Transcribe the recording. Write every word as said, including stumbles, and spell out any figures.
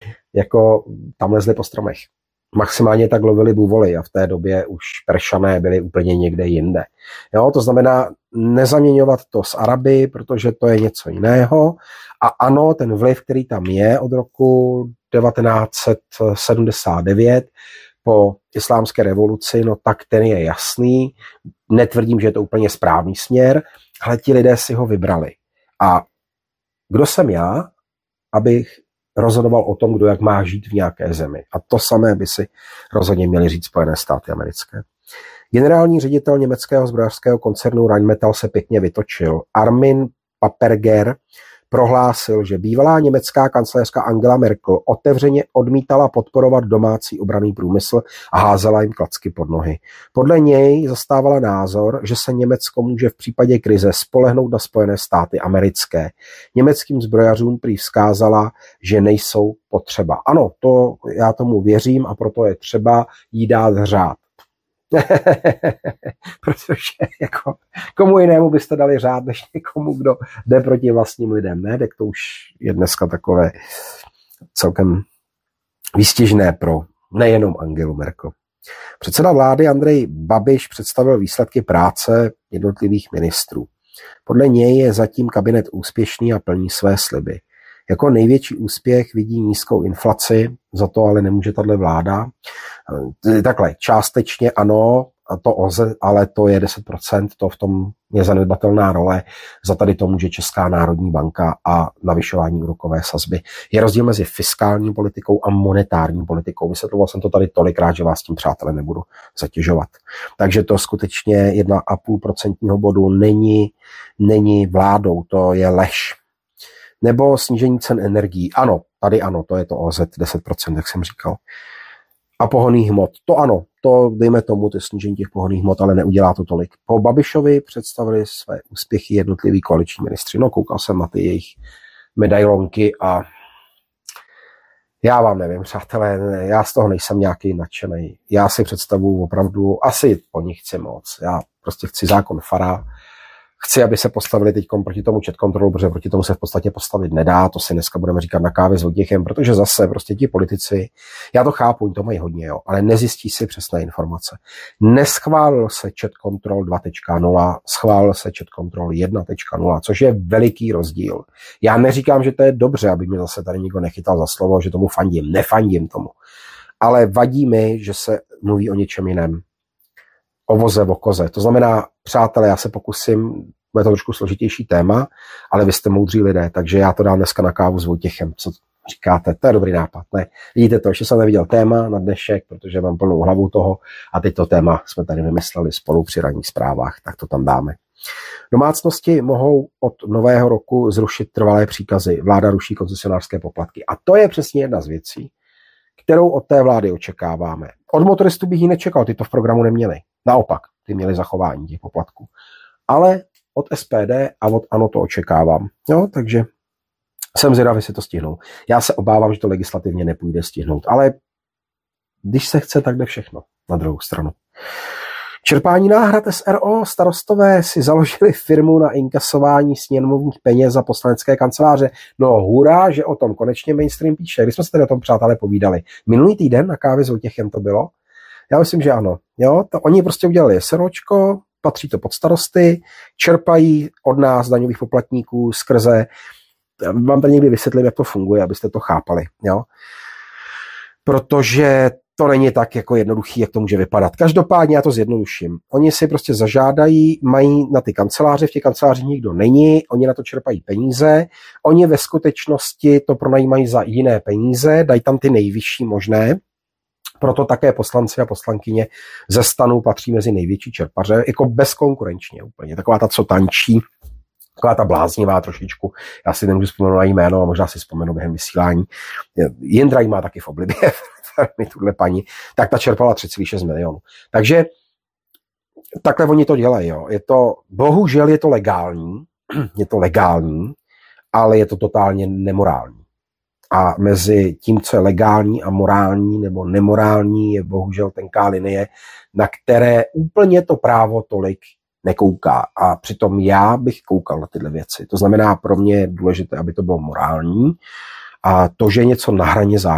jako tam lezli po stromech. Maximálně tak lovili buvoly a v té době už Peršané byli úplně někde jinde. Jo, to znamená nezaměňovat to s Araby, protože to je něco jiného. A ano, ten vliv, který tam je od roku devatenáct set sedmdesát devět po islámské revoluci, no tak ten je jasný. Netvrdím, že je to úplně správný směr, ale ti lidé si ho vybrali. A kdo jsem já, abych rozhodoval o tom, kdo jak má žít v nějaké zemi. A to samé by si rozhodně měli říct Spojené státy americké. Generální ředitel německého zbrojařského koncernu Rheinmetall se pěkně vytočil. Armin Paperger prohlásil, že bývalá německá kancléřka Angela Merkel otevřeně odmítala podporovat domácí obranný průmysl a házela jim klacky pod nohy. Podle něj zastávala názor, že se Německo může v případě krize spolehnout na Spojené státy americké. Německým zbrojařům prý vzkázala, že nejsou potřeba. Ano, to já tomu věřím a proto je třeba jí dát řád. Protože jako, komu jinému byste dali řád, než někomu, kdo jde proti vlastním lidem, ne? Tak to už je dneska takové celkem výstižné pro nejenom Angelu Merkel. Předseda vlády Andrej Babiš představil výsledky práce jednotlivých ministrů. Podle něj je zatím kabinet úspěšný a plní své sliby. Jako největší úspěch vidí nízkou inflaci, za to ale nemůže tato vláda. Takhle, částečně ano, to O Z E, ale to je deset procent, to v tom je zanedbatelná role. Za tady to může Česká národní banka a navyšování úrokové sazby. Je rozdíl mezi fiskální politikou a monetární politikou. Vysvětloval jsem to tady tolikrát, že vás tím, přátelé, nebudu zatěžovat. Takže to skutečně jedna celá pět procentního bodu není, není vládou, to je lež. Nebo snížení cen energií. Ano, tady ano, to je to O Z E deset procent, jak jsem říkal. A pohonných hmot. To ano, to dejme tomu, ty snížení těch pohonných hmot, ale neudělá to tolik. Po Babišovi představili své úspěchy jednotliví koaliční ministři. No, koukal jsem na ty jejich medailonky a já vám nevím, přátelé, já z toho nejsem nějaký nadšenej. Já si představuju opravdu, asi po nich chci moc. Já prostě chci zákon Fara. Chci, aby se postavili teď proti tomu chat kontrolu, protože proti tomu se v podstatě postavit nedá, to si dneska budeme říkat na kávě s Vojtěchem, protože zase prostě ti politici, já to chápu, oni to mají hodně, jo, ale nezjistí si přesné informace. Neschválil se chat control dva tečka nula, schválil se chat control jedna tečka nula, což je veliký rozdíl. Já neříkám, že to je dobře, aby mě zase tady nikdo nechytal za slovo, že tomu fandím, nefandím tomu. Ale vadí mi, že se mluví o něčem jiném. O voze, o koze. To znamená, přátelé, já se pokusím, bude to trošku složitější téma, ale vy jste moudří lidé, takže já to dám dneska na kávu s Vojtěchem. Co říkáte? To je dobrý nápad, ne? Vidíte to, ještě jsem neviděl téma na dnešek, protože mám plnou hlavu toho a teď to téma jsme tady vymysleli spolu při ranních zprávách, tak to tam dáme. Domácnosti mohou od nového roku zrušit trvalé příkazy. Vláda ruší koncesionářské poplatky. A to je přesně jedna z věcí, kterou od té vlády očekáváme. Od motoristů bych ji nečekal, ty to v programu neměli. Naopak, ty měli zachování těch poplatků. Ale od S P D a od ANO to očekávám. Jo, takže jsem zvědavý, jestli to stihnou. Já se obávám, že to legislativně nepůjde stihnout, ale když se chce, tak jde všechno na druhou stranu. Čerpání náhrad S R O. Starostové si založili firmu na inkasování sněmovních peněz za poslanecké kanceláře. No hurá, že o tom konečně mainstream píše. Když jsme se tady o tom, přátelé, povídali. Minulý týden na kávě s Vojtěchem to bylo. Já myslím, že ano. Jo, to oni prostě udělali SROčko, patří to pod starosty, čerpají od nás, daňových poplatníků, skrze, vám tady někdy vysvětlím, jak to funguje, abyste to chápali. Jo? Protože to není tak jako jednoduchý, jak to může vypadat. Každopádně já to zjednoduším. Oni si prostě zažádají, mají na ty kanceláře, v těch kancelářích nikdo není, oni na to čerpají peníze, oni ve skutečnosti to pronajímají za jiné peníze, dají tam ty nejvyšší možné, proto také poslanci a poslankyně ze STANu patří mezi největší čerpaře, jako bezkonkurenčně úplně. Taková ta, co tančí, taková ta bláznivá trošičku. Já si nemůžu vzpomenout na jméno a možná si vzpomenu během vysílání. Jindra jí má taky v oblibě, tuhle paní. Tak ta čerpala tři celá šest milionů. Takže takhle oni to dělají. Jo. Je to, bohužel je to legální, je to legální, ale je to totálně nemorální. A mezi tím, co je legální a morální nebo nemorální, je bohužel tenká linie, na které úplně to právo tolik nekouká. A přitom já bych koukal na tyhle věci. To znamená, pro mě je důležité, aby to bylo morální. A to, že je něco na hraně zákona,